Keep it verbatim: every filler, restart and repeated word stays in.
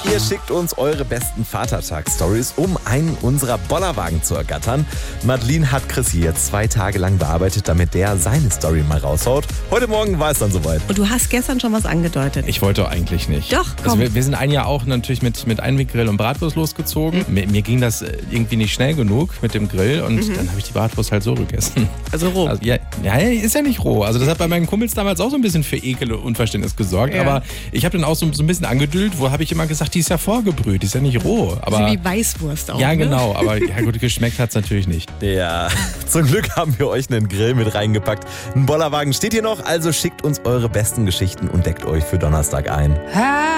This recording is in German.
Ihr schickt uns eure besten Vatertags-Stories, um einen unserer Bollerwagen zu ergattern. Madeline hat Chris jetzt zwei Tage lang bearbeitet, damit der seine Story mal raushaut. Heute Morgen war es dann soweit. Und du hast gestern schon was angedeutet. Ich wollte eigentlich nicht. Doch, komm. Also wir, wir sind ein Jahr auch natürlich mit, mit Einweggrill und Bratwurst losgezogen. Mhm. Mir, mir ging das irgendwie nicht schnell genug mit dem Grill und mhm. dann habe ich die Bratwurst halt so gegessen. Also roh. Also, ja, ja, ist ja nicht roh. Also das hat bei meinen Kumpels damals auch so ein bisschen für Ekel und Unverständnis gesorgt. Ja. Aber ich habe dann auch so, so ein bisschen angedüllt, wo habe ich immer gesagt, die ist ja vorgebrüht, die ist ja nicht roh. Aber, also wie Weißwurst auch. Ja, ne? genau. Aber ja gut, geschmeckt hat es natürlich nicht. Ja, zum Glück haben wir euch einen Grill mit reingepackt. Ein Bollerwagen steht hier noch, also schickt uns eure besten Geschichten und deckt euch für Donnerstag ein.